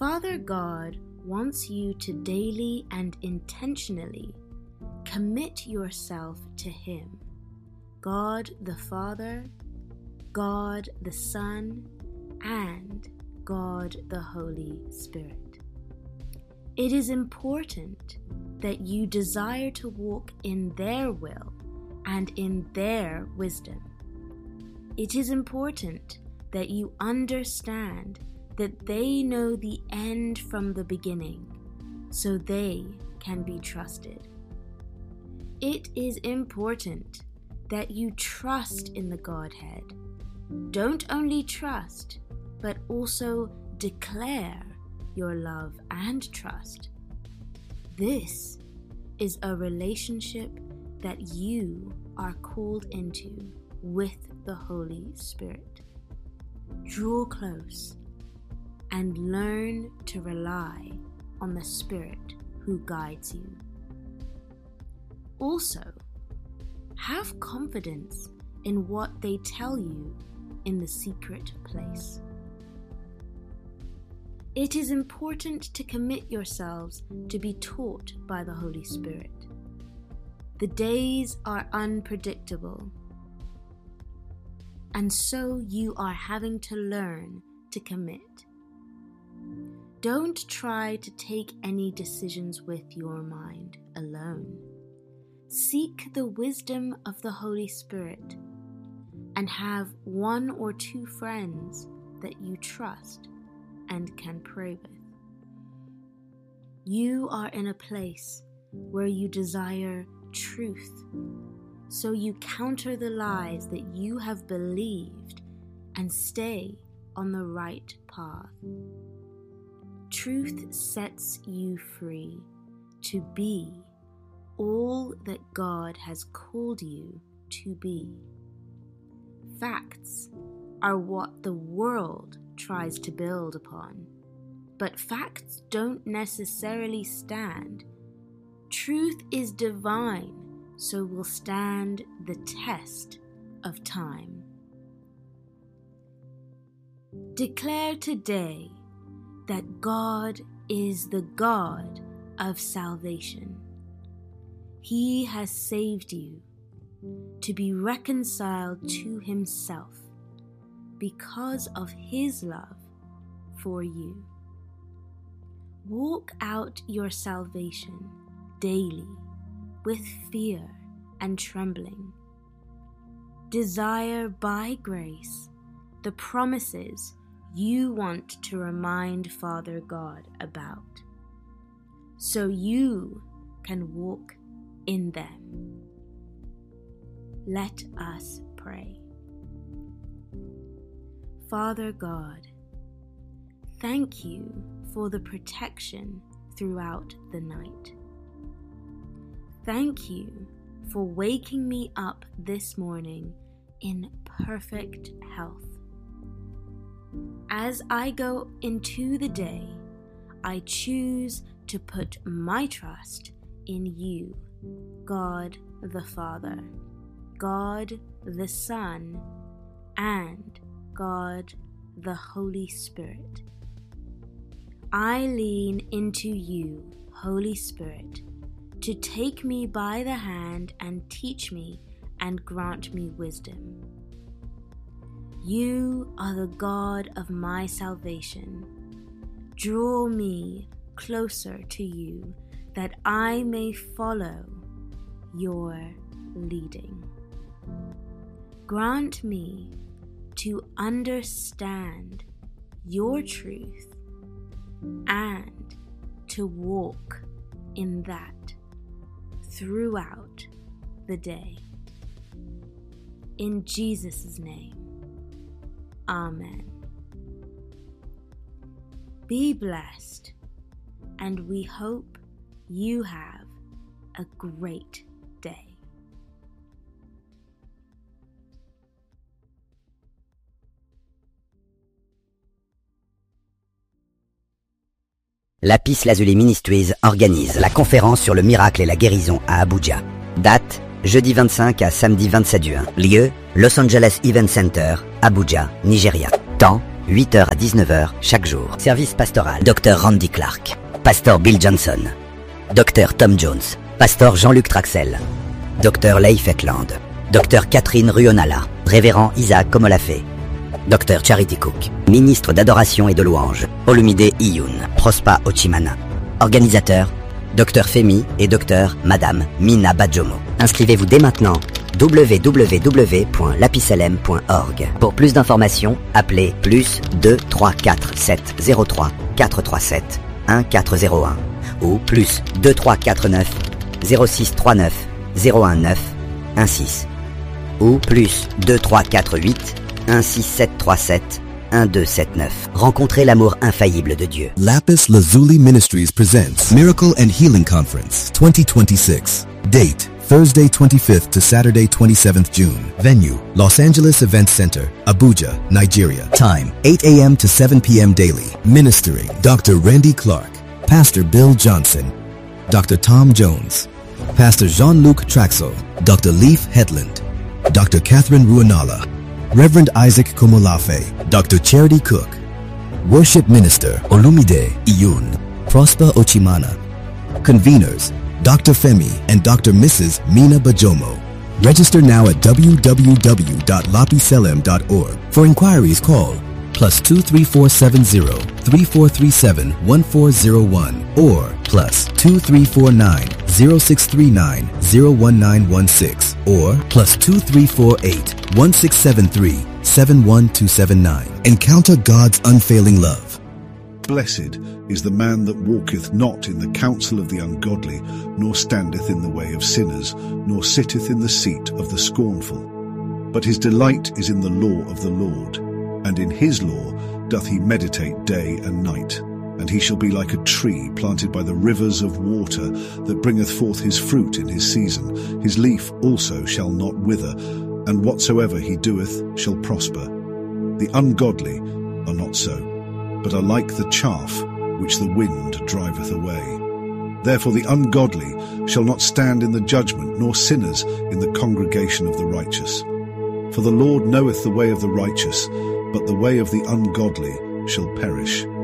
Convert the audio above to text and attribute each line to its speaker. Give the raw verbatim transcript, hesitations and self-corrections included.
Speaker 1: Father God wants you to daily and intentionally commit yourself to Him, God the Father, God the Son, and God the Holy Spirit. It is important that you desire to walk in their will and in their wisdom. It is important that you understand that they know the end from the beginning, so they can be trusted. It is important that you trust in the Godhead. Don't only trust, but also declare your love and trust. This is a relationship that you are called into with the Holy Spirit. Draw close and learn to rely on the Spirit who guides you. Also, have confidence in what they tell you in the secret place. It is important to commit yourselves to be taught by the Holy Spirit. The days are unpredictable, and so you are having to learn to commit. Don't try to take any decisions with your mind alone. Seek the wisdom of the Holy Spirit and have one or two friends that you trust and can pray with. You are in a place where you desire truth, so you counter the lies that you have believed and stay on the right path. Truth sets you free to be all that God has called you to be. Facts are what the world tries to build upon, but facts don't necessarily stand. Truth is divine, so will stand the test of time. Declare today that God is the God of salvation. He has saved you to be reconciled to Himself because of His love for you. Walk out your salvation daily with fear and trembling. Desire by grace the promises you want to remind Father God about, so you can walk in them. Let us pray. Father God, thank you for the protection throughout the night. Thank you for waking me up this morning in perfect health. As I go into the day, I choose to put my trust in you, God the Father, God the Son, and God the Holy Spirit. I lean into you, Holy Spirit, to take me by the hand and teach me and grant me wisdom. You are the God of my salvation. Draw me closer to you that I may follow your leading. Grant me to understand your truth and to walk in that throughout the day. In Jesus' name, Amen. Be blessed, and we hope you have a great day.
Speaker 2: Lapis Lazuli Ministries organise la conférence sur le miracle et la guérison à Abuja. Date, jeudi vingt-cinq à samedi vingt-sept juin. Lieu, Los Angeles Event Center, Abuja, Nigeria. Temps, huit heures à dix-neuf heures chaque jour. Service pastoral, Docteur Randy Clark, Pasteur Bill Johnson, Docteur Tom Jones, Pasteur Jean-Luc Traxel, Docteur Leif Eckland, Docteur Catherine Ruonala, Révérend Isaac Komolafé, Docteur Charity Cook, Ministre d'adoration et de louange, Olumide Iyun, Prospa Ochimana. Organisateur, Docteur Femi et Docteur Madame Mina Badjomo. Inscrivez-vous dès maintenant, w w w point lapicelem point org. Pour plus d'informations, appelez plus deux trois quatre sept zéro trois quatre trois sept un quatre zéro un ou plus deux trois quatre neuf zéro six trois neuf zéro un neuf un six ou plus deux trois quatre huit un six sept trois sept un deux sept neuf. Rencontrez l'amour infaillible de Dieu.
Speaker 3: Lapis Lazuli Ministries presents Miracle and Healing Conference twenty twenty-six. Date, Thursday twenty-fifth to Saturday twenty-seventh June. Venue, Los Angeles Events Center, Abuja, Nigeria. Time, eight a m to seven p m daily. Ministering, Doctor Randy Clark, Pastor Bill Johnson, Doctor Tom Jones, Pastor Jean-Luc Traxel, Doctor Leif Hetland, Doctor Catherine Ruonala, Reverend Isaac Komolafe, Doctor Charity Cook, Worship Minister Olumide Iyun, Prosper Ochimana. Conveners, Doctor Femi and Doctor Missus Mina Bajomo. Register now at w w w dot lapicelem dot org. For inquiries, call plus two three four seven zero three four three seven one four zero one or plus two three four nine zero six three nine zero one nine one six or plus two three four eight one six seven three seven one two seven nine. Encounter God's unfailing love.
Speaker 4: Blessed is the man that walketh not in the counsel of the ungodly, nor standeth in the way of sinners, nor sitteth in the seat of the scornful. But his delight is in the law of the Lord, and in his law doth he meditate day and night. And he shall be like a tree planted by the rivers of water, that bringeth forth his fruit in his season. His leaf also shall not wither, and whatsoever he doeth shall prosper. The ungodly are not so, but are like the chaff which the wind driveth away. Therefore the ungodly shall not stand in the judgment, nor sinners in the congregation of the righteous. For the Lord knoweth the way of the righteous, but the way of the ungodly shall perish.